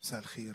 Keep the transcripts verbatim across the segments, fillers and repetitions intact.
مساء الخير.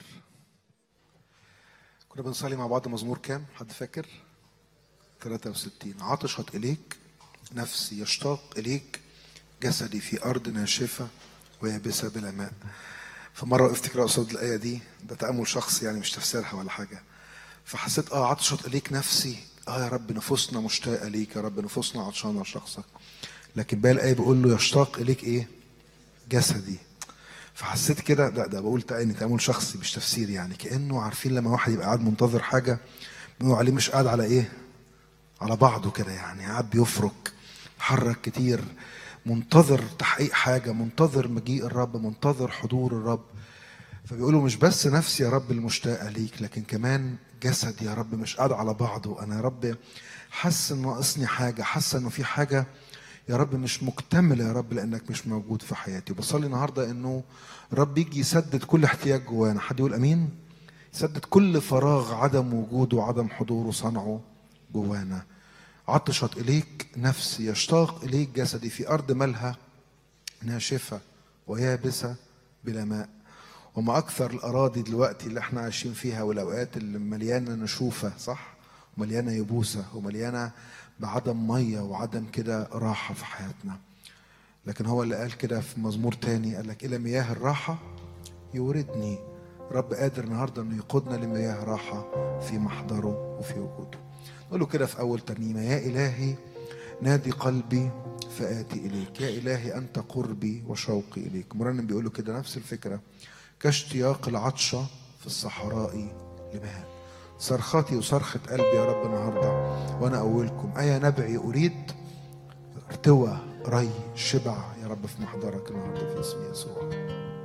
كنا بنصلي مع بعض مزمور كام؟ حد فاكر؟ ثلاثة وستين. عطشت إليك نفسي، يشتاق إليك جسدي في أرض ناشفة ويابسة بلا ماء. فمرة وقفت كده قصاد الآية دي، ده تأمل شخصي يعني مش تفسيرها ولا حاجة. فحسيت اه عطشت إليك نفسي، اه يا رب نفوسنا مشتاقة ليك، يا رب نفوسنا عطشانة لشخصك. لكن باقي الآية بيقول له يشتاق إليك إيه؟ جسدي. فحسيت كده، ده ده بقول تاني تأمل شخصي مش تفسير، يعني كأنه عارفين لما واحد يبقى قاعد منتظر حاجة بيقولوا عليه مش قاعد على ايه؟ على بعضه كده، يعني قاعد بيفرك بيحرك كتير، منتظر تحقيق حاجة، منتظر مجيء الرب، منتظر حضور الرب. فبيقولوا مش بس نفسي يا رب المشتاقة ليك، لكن كمان جسد يا رب مش قاعد على بعضه. أنا يا رب حاسس إن ناقصني حاجة، حاسة إنه في حاجة يا رب مش مكتملة يا رب لأنك مش موجود في حياتي. بصلي النهاردة إنه الرب يجي يسدد كل احتياج جوانا. حد يقول أمين؟ يسدد كل فراغ عدم وجوده وعدم حضوره صنعه جوانا. عطشت إليك نفسي، يشتاق إليك جسدي في أرض ملهى ناشفة ويابسة بلا ماء. وما أكثر الأراضي دلوقتي اللي احنا عايشين فيها والأوقات اللي مليانة نشوفة، صح؟ ومليانة يبوسة ومليانة بعدم مية وعدم كده راحة في حياتنا. لكن هو اللي قال كده في مزمور تاني، قال لك إلى مياه الراحة يوردني. رب قادر النهارده انه يقودنا لمياه راحة في محضره وفي وجوده. نقول له كده في أول ترنيمة، يا إلهي نادي قلبي فآتي إليك، يا إلهي أنت قربي وشوقي إليك. مرنم بيقول له كده نفس الفكرة، كاشتياق العطشة في الصحراء لماء. صرختي وصرخة قلبي يا رب النهارده وأنا أولكم، أيا نبعي أريد ارتوى ري شبع يا رب في محضرك النهارده في اسم يسوع.